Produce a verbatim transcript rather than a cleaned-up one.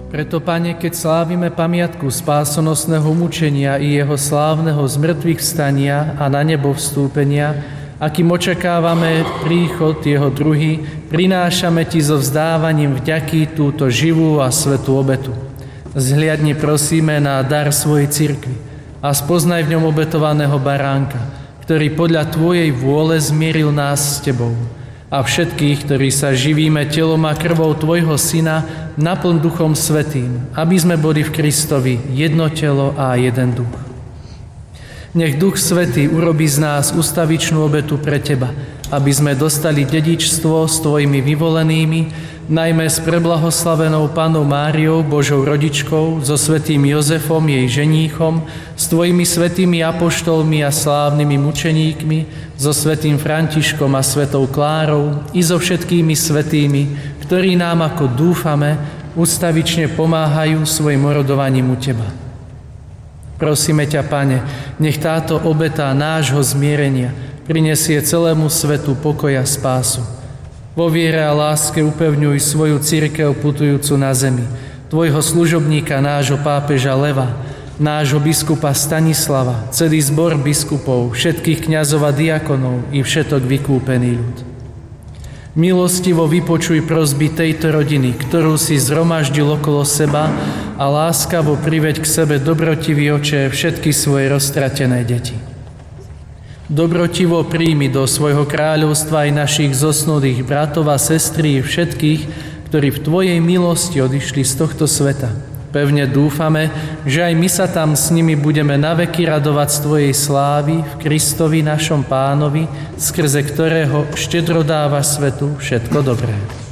Preto, Pane, keď slávime pamiatku spásonosného mučenia i jeho slávneho zmrtvých vstania a na nebo vstúpenia, akým očakávame príchod jeho druhý, prinášame Ti so vzdávaním vďaky túto živú a svätú obetu. Zhliadni prosíme na dar svojej cirkvi a spoznaj v ňom obetovaného baránka, ktorý podľa Tvojej vôle zmieril nás s Tebou. A všetkých, ktorí sa živíme telom a krvou Tvojho Syna, naplň Duchom Svätým, aby sme boli v Kristovi jedno telo a jeden duch. Nech Duch Svätý urobí z nás ustavičnú obetu pre Teba, aby sme dostali dedičstvo s Tvojimi vyvolenými, najmä s preblahoslavenou Pannou Máriou, Božou rodičkou, so svätým Jozefom, jej ženíchom, s Tvojimi svätými apoštolmi a slávnymi mučeníkmi, so svätým Františkom a svätou Klárou i so všetkými svätými, ktorí nám, ako dúfame, ustavične pomáhajú svojim orodovaním u Teba. Prosíme ťa, Pane, nech táto obeta nášho zmierenia prinesie celému svetu pokoj a spásu. Vo viere a láske upevňuj svoju cirkev putujúcu na zemi, Tvojho služobníka, nášho pápeža Leva, nášho biskupa Stanislava, celý zbor biskupov, všetkých kňazov a diakonov i všetok vykúpený ľud. Milostivo vypočuj prosby tejto rodiny, ktorú si zhromaždil okolo seba, a láskavo priveď k sebe, dobrotivý Oče, všetky svoje roztratené deti. Dobrotivo príjmi do svojho kráľovstva aj našich zosnulých bratov a sestry, všetkých, ktorí v Tvojej milosti odišli z tohto sveta. Pevne dúfame, že aj my sa tam s nimi budeme naveky radovať z Tvojej slávy v Kristovi našom Pánovi, skrze ktorého štedro dávaš svetu všetko dobré.